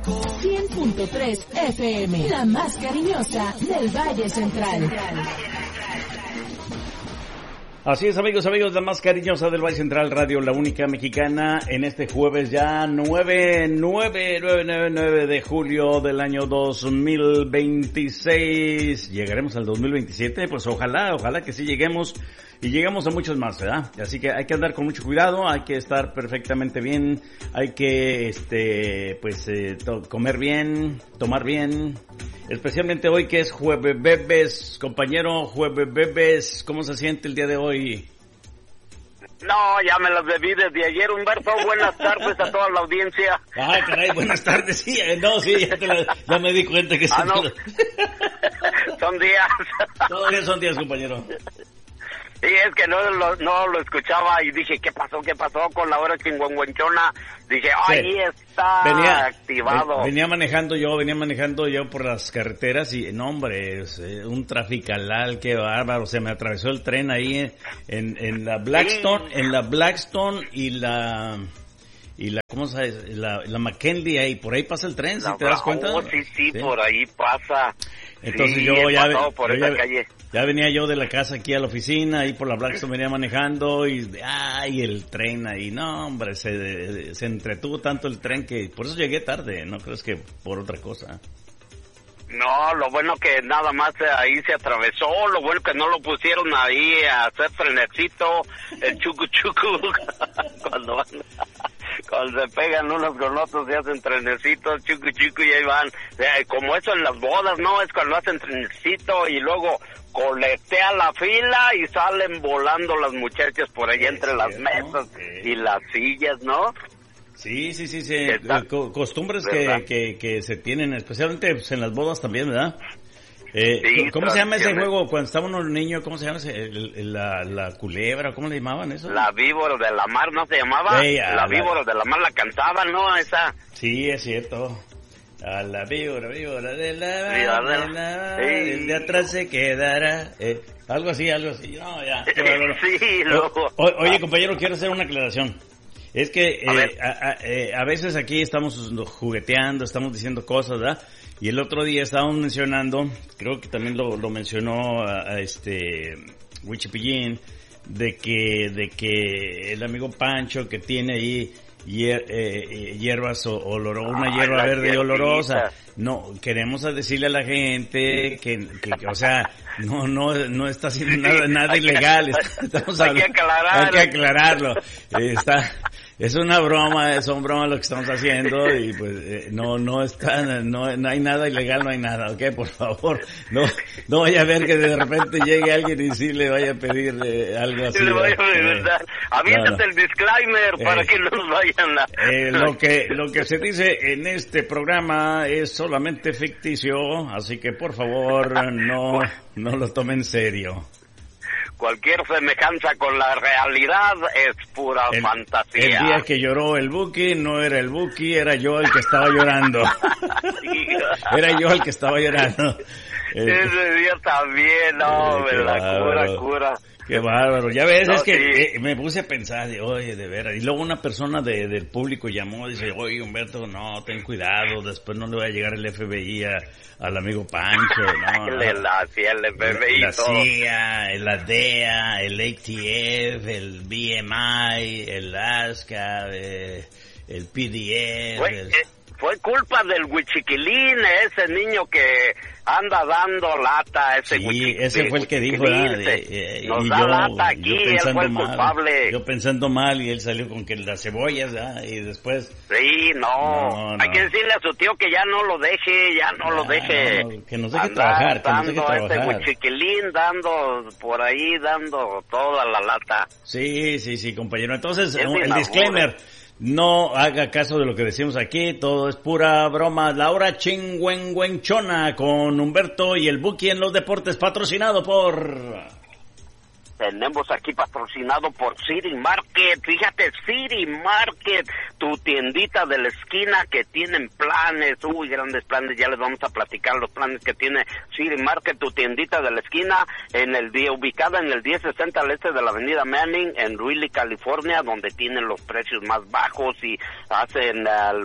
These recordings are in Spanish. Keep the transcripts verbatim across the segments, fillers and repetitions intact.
cien punto tres F M, la más cariñosa del Valle Central. Así es, amigos, amigos, la más cariñosa del Valle Central Radio, la única mexicana, en este jueves ya nueve, nueve, nueve, nueve, nueve de julio del año dos mil veintiséis. ¿Llegaremos al dos mil veintisiete? Pues ojalá, ojalá que sí lleguemos y lleguemos a muchos más, ¿verdad? Así que hay que andar con mucho cuidado, hay que estar perfectamente bien, hay que, este, pues, eh, to- comer bien, tomar bien. Especialmente hoy que es Jueves Bebes, compañero, Jueves Bebes, ¿cómo se siente el día de hoy? No, ya me las bebí desde ayer, Humberto. Buenas tardes a toda la audiencia. Ay, caray, buenas tardes, sí, no, sí, ya, te la, ya me di cuenta que Ah, son, no. Son días. todavía son días, compañero. Y es que no lo, no lo escuchaba y dije, ¿qué pasó? ¿Qué pasó con la hora chingüengüenchona? Dije, ahí Sí. está venía, activado. Venía manejando yo, venía manejando yo por las carreteras y, no, hombre, es eh, un traficalal, qué bárbaro. Se me atravesó el tren ahí en, en la Blackstone, Sí. en la Blackstone y la... Y la, ¿cómo sabes? La, la McKinley ahí, por ahí pasa el tren, ¿si La te das cuenta? Oh, sí, sí, sí, por ahí pasa. Entonces sí, yo he ya, pasado por yo esa ya, calle. ya venía yo de la casa aquí a la oficina, ahí por la Blackstone venía manejando y, ay, el tren ahí, no, hombre, se, se entretuvo tanto el tren que por eso llegué tarde, no crees que por otra cosa. No, lo bueno que nada más ahí se atravesó, lo bueno que no lo pusieron ahí a hacer frenecito, el chucu chucu, cuando van, cuando se pegan unos con otros y hacen trenecitos, chucu chucu y ahí van, eh, como eso en las bodas, ¿no? Es cuando hacen trenecito y luego coletea la fila y salen volando las muchachas por ahí entre las mesas y las sillas, ¿no? Sí, sí, sí, sí. Está- Co- costumbres que, ¿verdad? que, que se tienen, especialmente pues, en las bodas también, ¿verdad? Eh, Sí, ¿Cómo se llama ese tradiciones. juego cuando estaba uno niño? ¿Cómo se llama ese? El- el- la, la culebra, ¿cómo le llamaban eso? La víbora de la mar, ¿no se llamaba? Ey, a la la- víbora de la mar la cantaban, ¿no? Esa... Sí, es cierto. A la víbora, víbora de la, Víbora de de la- la, Ey. el de atrás se quedará. Eh, algo así, algo así. No, ya. qué bárbaro. Sí, luego... O- o- oye, compañero, quiero hacer una aclaración. Es que A eh, ver. a, a- eh, a veces aquí estamos jugueteando, estamos diciendo cosas, ¿verdad? Y el otro día estábamos mencionando, creo que también lo, lo mencionó a, a este Wichipillín, de que de que el amigo Pancho que tiene ahí hier- eh, eh, hierbas o, oloro- una Ah, hierba las verde y olorosa. hierbitas. No, queremos a decirle a la gente que, que, que, o sea, no no no está haciendo nada nada Hay que- ilegal. Estamos hay que hablando- aclarar. hay que aclararlo. Eh, Está, es una broma, son bromas lo que estamos haciendo y pues eh, no no está, no, no hay nada ilegal, no hay nada, ¿ok? Por favor, no no vaya a ver que de repente llegue alguien y sí le vaya a pedir eh, algo así. Sí, le voy a ¿verdad? regresar. Eh, Aviéntate no, no. el disclaimer para Eh. que no nos vayan a... Eh, lo que lo que se dice en este programa es solamente ficticio, así que por favor no no lo tomen en serio. Cualquier semejanza con la realidad es pura El, fantasía. el día que lloró el Buki no era el Buki, era yo el que estaba llorando. Sí. Era yo el que estaba llorando. Eh, Ese día también, no, Eh, qué la cura, bárbaro. cura. Qué bárbaro. Ya ves, No, es que sí. eh, me puse a pensar, de, oye, de veras. Y luego una persona de, del público llamó y dice, oye, Humberto, no, ten cuidado, después no le va a llegar el F B I a, al amigo Pancho, ¿no? Le la hacía el F B I La y todo. C I A, la D E A, el A T F, el B M I, el ASCA, eh, el P D F. Fue, el- eh, fue culpa del Huichiquilín, ese niño que anda dando lata, ese Sí, Huichiquilín. ese fue el que dijo, ¿verdad? se- Eh, eh, Nos y da yo, lata aquí, yo él pensando fue el mal, culpable. yo pensando mal y él salió con que las cebollas, ¿verdad? Y después... Sí, no. No, no. Hay que decirle a su tío que ya no lo deje, ya no lo Ah, deje. no, que nos deje andar trabajar, que nos deje dando ese trabajar. Huichiquilín dando por ahí, dando toda la lata. Sí, sí, sí, compañero. Entonces, Es un- bien el aburre. disclaimer, no haga caso de lo que decimos aquí, todo es pura broma. La hora chingüengüenchona con Humberto y el Buki en los deportes, patrocinado por... Tenemos aquí patrocinado por City Market. Fíjate, City Market, tu tiendita de la esquina que tienen planes, uy, grandes planes. Ya les vamos a platicar los planes que tiene City Market, tu tiendita de la esquina, en el día ubicada en el diez sesenta al este de la avenida Manning, en Greeley, California, donde tienen los precios más bajos y hacen uh, los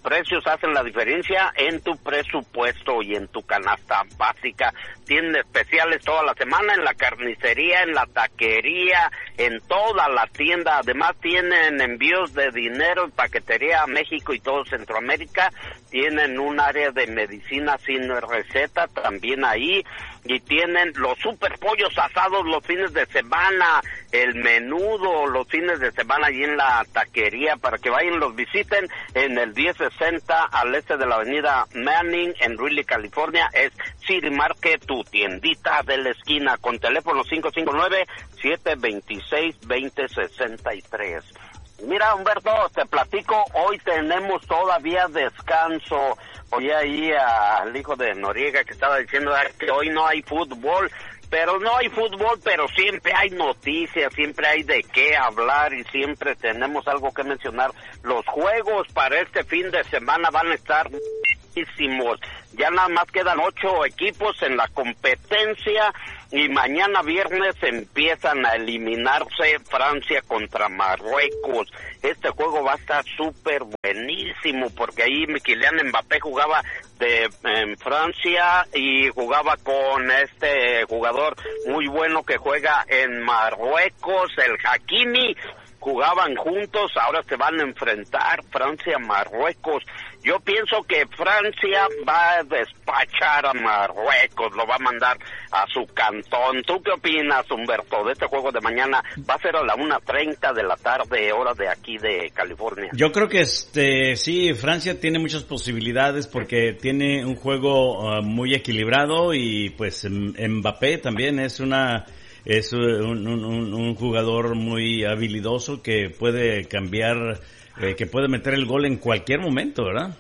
precios hacen la diferencia en tu presupuesto y en tu canasta básica. Tienen especiales toda la semana en la carnicería, en la taquería, en toda la tienda. Además tienen envíos de dinero en paquetería a México y todo Centroamérica. Tienen un área de medicina sin receta también ahí. Y tienen los super pollos asados los fines de semana, el menudo los fines de semana allí en la taquería, para que vayan los visiten en el diez sesenta al este de la avenida Manning en Greeley, California. Es City Market, tu tiendita de la esquina, con teléfono cinco cinco nueve, siete dos seis, dos cero seis tres. Mira, Humberto, te platico, hoy tenemos todavía descanso. Oye ahí al hijo de Noriega que estaba diciendo que hoy no hay fútbol, pero no hay fútbol, pero siempre hay noticias, siempre hay de qué hablar y siempre tenemos algo que mencionar. Los juegos para este fin de semana van a estar buenísimos. Ya nada más quedan ocho equipos en la competencia y mañana viernes empiezan a eliminarse Francia contra Marruecos. Este juego va a estar súper buenísimo porque ahí Kylian Mbappé jugaba de en Francia y jugaba con este jugador muy bueno que juega en Marruecos, el Hakimi. Jugaban juntos, ahora se van a enfrentar Francia-Marruecos. Yo pienso que Francia va a despachar a Marruecos, lo va a mandar a su cantón. ¿Tú qué opinas, Humberto, de este juego de mañana? Va a ser a la una treinta de la tarde, hora de aquí de California. Yo creo que este sí, Francia tiene muchas posibilidades porque tiene un juego uh, muy equilibrado y pues Mbappé también es una... Es un, un, un jugador muy habilidoso que puede cambiar, eh, que puede meter el gol en cualquier momento, ¿verdad?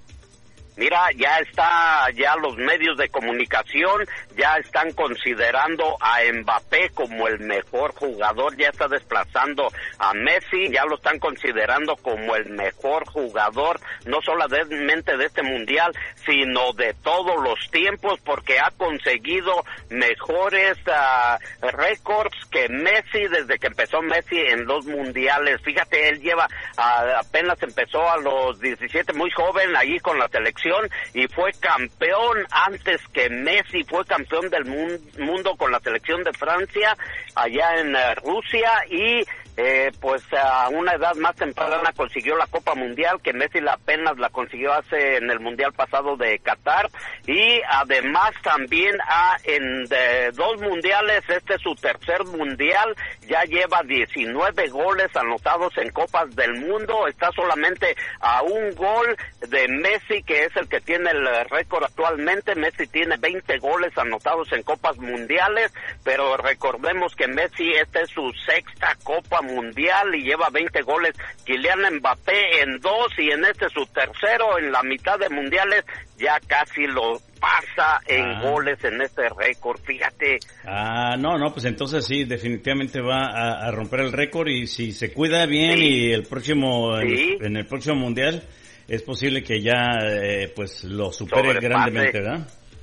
Mira, ya está, ya los medios de comunicación ya están considerando a Mbappé como el mejor jugador, ya está desplazando a Messi, ya lo están considerando como el mejor jugador, no solamente de este mundial, sino de todos los tiempos, porque ha conseguido mejores uh, récords que Messi desde que empezó Messi en los mundiales. Fíjate, él lleva, uh, apenas empezó a los diecisiete, muy joven, allí con la selección, y fue campeón antes que Messi, fue campeón del mundo con la selección de Francia allá en uh, Rusia, y eh, pues a una edad más temprana consiguió la Copa Mundial, que Messi la apenas la consiguió hace en el Mundial pasado de Qatar, y además también ha en de, dos mundiales, este es su tercer mundial, ya lleva diecinueve goles anotados en Copas del Mundo, está solamente a un gol de Messi, que es el que tiene el récord actualmente. Messi tiene veinte goles anotados en Copas Mundiales, pero recordemos que Messi, esta es su sexta Copa Mundial y lleva veinte goles. Kylian Mbappé en dos y en este su tercero en la mitad de mundiales, ya casi lo pasa en ah. goles en este récord, fíjate. Ah, no, no, pues entonces sí, definitivamente va a, a romper el récord y si se cuida bien sí. y el próximo, sí. en, en el próximo mundial es posible que ya eh, pues lo supere Sobrepase. grandemente, ¿verdad?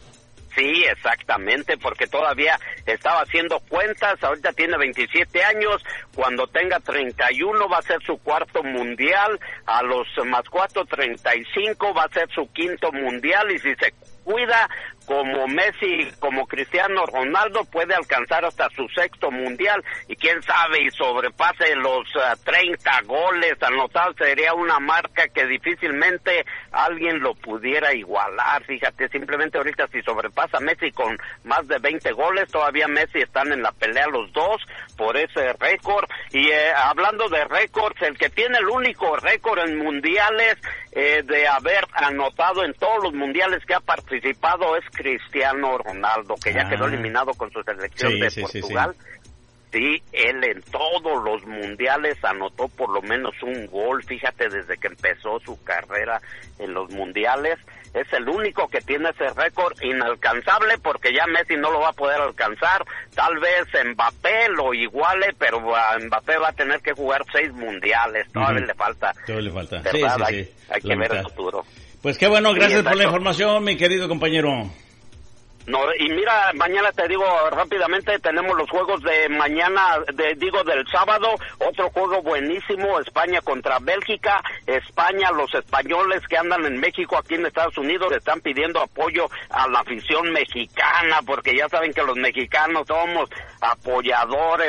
Sí, exactamente, porque todavía estaba haciendo cuentas, ahorita tiene veintisiete años, cuando tenga treinta y uno va a ser su cuarto mundial, a los más cuatro, treinta y cinco va a ser su quinto mundial, y si se cuida como Messi, como Cristiano Ronaldo, puede alcanzar hasta su sexto mundial, y quién sabe, y sobrepase los uh, treinta goles anotados, sería una marca que difícilmente alguien lo pudiera igualar. Fíjate, simplemente ahorita si sobrepasa Messi con más de veinte goles, todavía Messi están en la pelea los dos por ese récord. Y eh, hablando de récords, el que tiene el único récord en mundiales eh, de haber anotado en todos los mundiales que ha participado es Cristiano Ronaldo, que ya ah. quedó eliminado con su selección sí, de sí, Portugal. Sí, sí. Sí, él en todos los mundiales anotó por lo menos un gol, fíjate, desde que empezó su carrera en los mundiales. Es el único que tiene ese récord inalcanzable, porque ya Messi no lo va a poder alcanzar. Tal vez Mbappé lo iguale, pero a Mbappé va a tener que jugar seis mundiales. Todavía uh-huh. le falta. Todavía le falta. ¿Verdad? Sí, sí, hay, sí. hay que ver el futuro. Pues qué bueno, gracias sí, por la información, mi querido compañero. No, y mira, mañana te digo rápidamente, tenemos los juegos de mañana, de, digo del sábado, otro juego buenísimo, España contra Bélgica. España, los españoles que andan en México, aquí en Estados Unidos, están pidiendo apoyo a la afición mexicana, porque ya saben que los mexicanos somos apoyadores,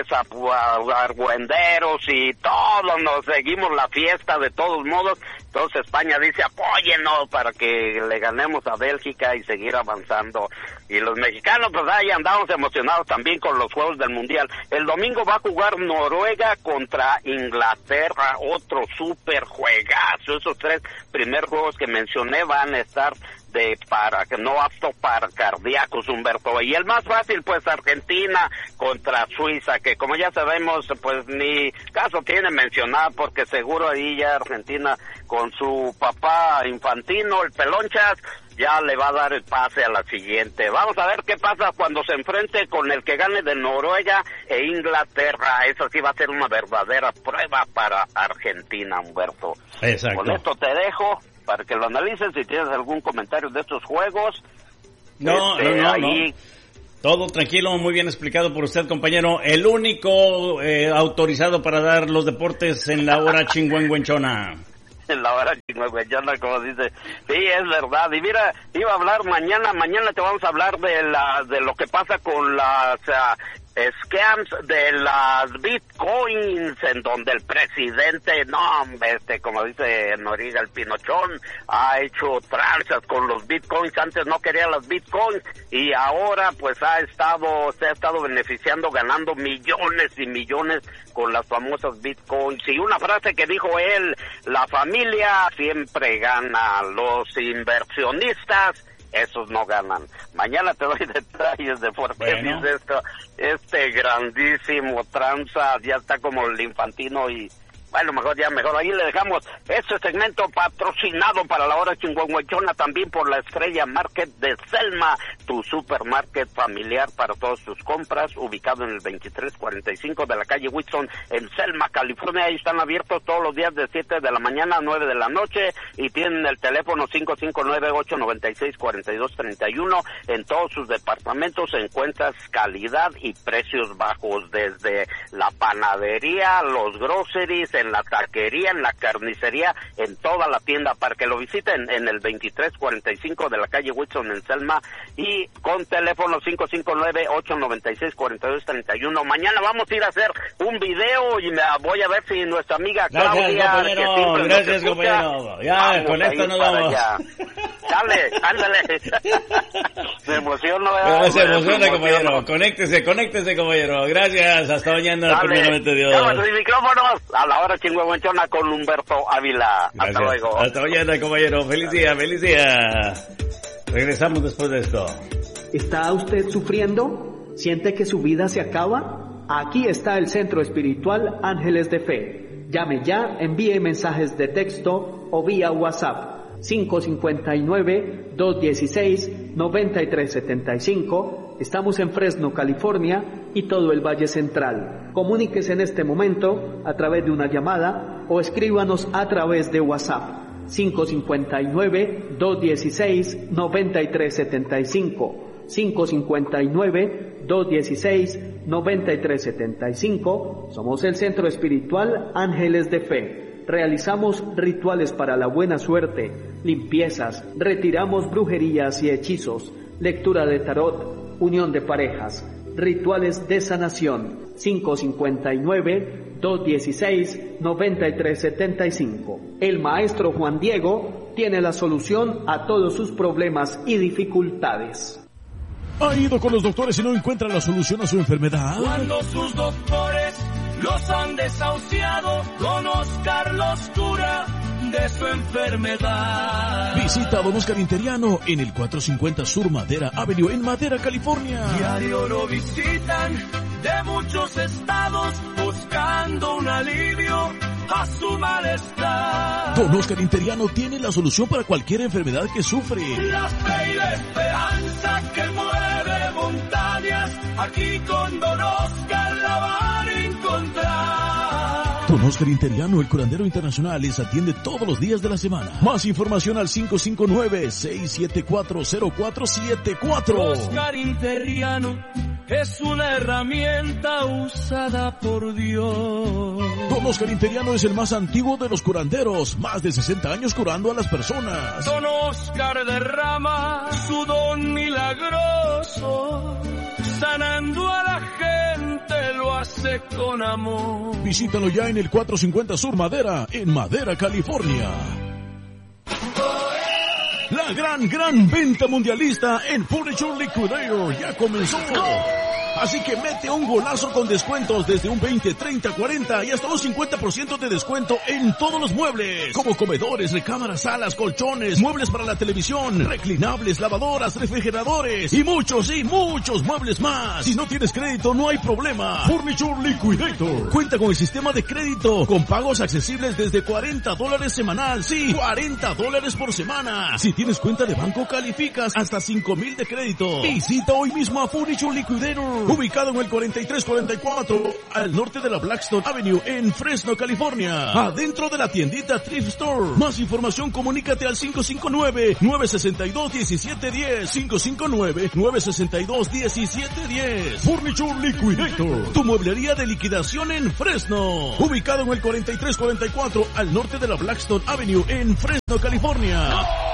argüenderos y todos nos seguimos la fiesta de todos modos. Entonces España dice apóyennos para que le ganemos a Bélgica y seguir avanzando. Y los mexicanos pues ahí andamos emocionados también con los Juegos del Mundial. El domingo va a jugar Noruega contra Inglaterra, otro súper juegazo. Esos tres primeros juegos que mencioné van a estar de para que no apto para cardíacos, Humberto. Y el más fácil pues Argentina contra Suiza, que como ya sabemos pues ni caso tiene mencionar, porque seguro ahí ya Argentina con su papá Infantino, el Pelonchas, ya le va a dar el pase a la siguiente. Vamos a ver qué pasa cuando se enfrente con el que gane de Noruega e Inglaterra. Eso sí va a ser una verdadera prueba para Argentina, Humberto. Exacto. Con esto te dejo para que lo analices. Si tienes algún comentario de estos juegos. No, este, no, no, ahí... no. Todo tranquilo, muy bien explicado por usted, compañero. El único eh, autorizado para dar los deportes en la hora chingüengüenchona. En la hora chingüengüenchona, como dice. Sí, es verdad. Y mira, iba a hablar mañana, mañana te vamos a hablar de la de lo que pasa con las uh, scams de las bitcoins, en donde el presidente, no, este, como dice Noriega, el Pinochón, ha hecho tranzas con los bitcoins. Antes no quería las bitcoins y ahora pues ha estado, se ha estado beneficiando, ganando millones y millones con las famosas bitcoins. Y una frase que dijo él: la familia siempre gana, los inversionistas, esos no ganan. Mañana te doy detalles de por qué bueno. dice esto. Este grandísimo tranza ya está como el Infantino y... Bueno, mejor ya, mejor ahí le dejamos este segmento patrocinado para la hora chingüengüenchona también por la Estrella Market de Selma, tu supermarket familiar para todas tus compras, ubicado en el veintitrés cuarenta y cinco de la calle Whitson en Selma, California. Ahí están abiertos todos los días de siete de la mañana a nueve de la noche y tienen el teléfono cinco cinco nueve, ocho nueve seis, cuatro dos tres uno. En todos sus departamentos encuentras calidad y precios bajos, desde la panadería, los groceries, en la taquería, en la carnicería, en toda la tienda, para que lo visiten en el veintitrés cuarenta y cinco de la calle Whitson en Selma y con teléfono cinco cinco nueve, ocho nueve seis, cuatro dos tres uno. Mañana vamos a ir a hacer un video y me voy a ver si nuestra amiga Claudia, gracias, compañero, que gracias, escucha, compañero. Ya, con esto nos vamos. Allá. Dale, ándale. Me emociono. No se emociona, compañero. Conéctese, conéctese, compañero. Gracias, hasta mañana, primeramente Dios. Dale, micrófonos a la hora chingüengüenchona con Humberto Ávila. Gracias. Hasta luego. Hasta mañana, compañero. Feliz día, feliz día. Regresamos después de esto. ¿Está usted sufriendo? ¿Siente que su vida se acaba? Aquí está el Centro Espiritual Ángeles de Fe. Llame ya, envíe mensajes de texto o vía WhatsApp. cinco cinco nueve, dos uno seis, nueve tres siete cinco. Estamos en Fresno, California y todo el Valle Central. Comuníquese en este momento a través de una llamada o escríbanos a través de WhatsApp. cinco cinco nueve, dos uno seis, nueve tres siete cinco. cinco cinco nueve, dos uno seis, nueve tres siete cinco. Somos el Centro Espiritual Ángeles de Fe. Realizamos rituales para la buena suerte, limpiezas, retiramos brujerías y hechizos, lectura de tarot, unión de parejas, rituales de sanación. cinco cinco nueve, dos uno seis, nueve tres siete cinco. El maestro Juan Diego tiene la solución a todos sus problemas y dificultades. ¿Ha ido con los doctores y no encuentra la solución a su enfermedad? Cuando sus doctores los han desahuciado, don Oscar los cura de su enfermedad. Visita a don Oscar Interiano en el cuatrocientos cincuenta Sur Madera Avenue en Madera, California. Diario lo visitan de muchos estados buscando un alivio a su malestar. Don Oscar Interiano tiene la solución para cualquier enfermedad que sufre. La fe y la esperanza que mueve montañas, aquí con don Oscar la van a encontrar. Don Oscar Interiano, el curandero internacional, les atiende todos los días de la semana. Más información al cinco cinco nueve, seis siete cuatro, cero cuatro siete cuatro. Oscar Interiano es una herramienta usada por Dios. Don Oscar Interiano es el más antiguo de los curanderos, más de sesenta años curando a las personas. Don Oscar derrama su don milagroso, sanando a la gente, lo hace con amor. Visítalo ya en el cuatrocientos cincuenta Sur Madera, en Madera, California. La gran, gran venta mundialista en Furniture Liquidator ya comenzó. Así que mete un golazo con descuentos desde un veinte, treinta, cuarenta y hasta un cincuenta por ciento de descuento en todos los muebles, como comedores, recámaras, salas, colchones, muebles para la televisión, reclinables, lavadoras, refrigeradores y muchos y muchos muebles más. Si no tienes crédito, no hay problema. Furniture Liquidator cuenta con el sistema de crédito con pagos accesibles desde cuarenta dólares semanal. Sí, cuarenta dólares por semana. Si tienes cuenta de banco, calificas hasta cinco mil de crédito. Visita hoy mismo a Furniture Liquidator, ubicado en el cuarenta y tres cuarenta y cuatro, al norte de la Blackstone Avenue, en Fresno, California, adentro de la tiendita Thrift Store. Más información, comunícate al cinco cinco nueve, nueve seis dos, uno siete uno cero, cinco cinco nueve, nueve seis dos, uno siete uno cero. Furniture Liquidator, tu mueblería de liquidación en Fresno, ubicado en el cuarenta y tres cuarenta y cuatro, al norte de la Blackstone Avenue, en Fresno, California.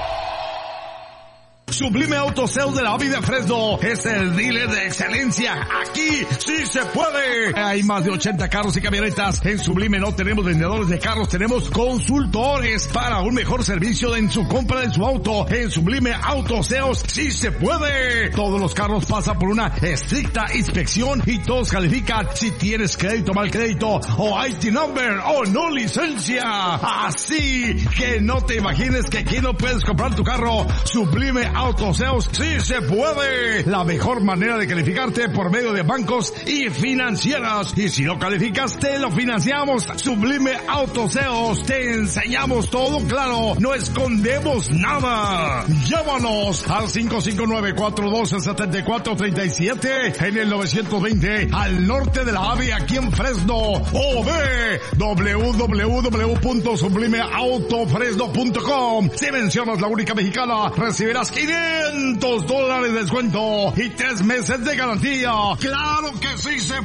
Sublime Auto Sales de la Avenida Fresno es el dealer de excelencia. Aquí sí se puede. Hay más de ochenta carros y camionetas. En Sublime no tenemos vendedores de carros, tenemos consultores para un mejor servicio en su compra de su auto. En Sublime Auto Sales sí se puede. Todos los carros pasan por una estricta inspección y todos califican si tienes crédito, mal crédito o I T number o no licencia. Así que no te imagines que aquí no puedes comprar tu carro. Sublime Auto Sales sí se puede. La mejor manera de calificarte por medio de bancos y financieras. Y si no calificas, te lo financiamos. Sublime Auto Sales. Te enseñamos todo claro. No escondemos nada. Llámanos al cinco cinco nueve, cuatro uno dos, siete cuatro tres siete en el novecientos veinte al norte de la A V E aquí en Fresno. O ve doble u doble u doble u punto sublime auto fresno punto com. Si mencionas La Única Mexicana, recibirás quinientos dólares de descuento y tres meses de garantía. ¡Claro que sí se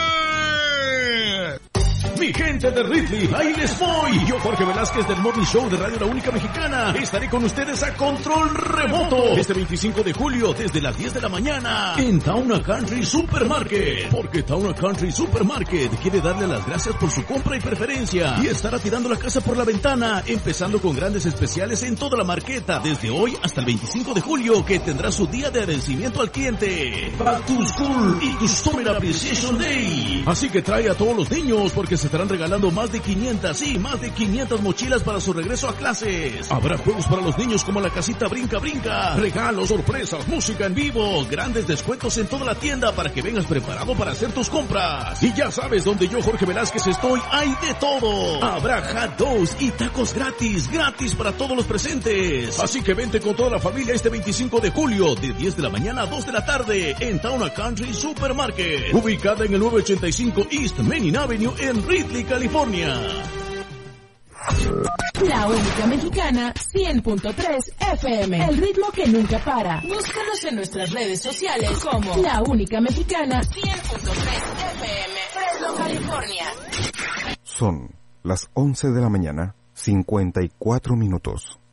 puede! Mi gente de Ridley, ahí les voy. Yo, Jorge Velázquez del Morning Show de Radio La Única Mexicana, estaré con ustedes a control remoto este veinticinco de julio desde las diez de la mañana en Tauna Country Supermarket. Porque Tauna Country Supermarket quiere darle las gracias por su compra y preferencia y estará tirando la casa por la ventana, empezando con grandes especiales en toda la marqueta desde hoy hasta el veinticinco de julio, que tendrá su día de agradecimiento al cliente, Back to School y Customer Appreciation Day. Así que trae a todos los niños porque se estarán regalando más de quinientas, sí, más de quinientas mochilas para su regreso a clases. Habrá juegos para los niños como la casita Brinca Brinca, regalos, sorpresas, música en vivo, grandes descuentos en toda la tienda para que vengas preparado para hacer tus compras. Y ya sabes, donde yo, Jorge Velázquez, estoy, hay de todo. Habrá hot dogs y tacos gratis, gratis para todos los presentes. Así que vente con toda la familia este veinticinco de julio, de diez de la mañana a dos de la tarde, en Tauna Country Supermarket, ubicada en el novecientos ochenta y cinco East Main Avenue en Ridley, California. La Única Mexicana cien punto tres F M. El ritmo que nunca para. Búscanos en nuestras redes sociales como La Única Mexicana cien punto tres F M. Fresno, California. Son las once de la mañana, cincuenta y cuatro minutos.